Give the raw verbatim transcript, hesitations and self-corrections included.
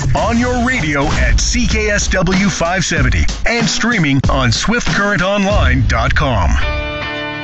on your radio at C K S W five seventy and streaming on swift current online dot com.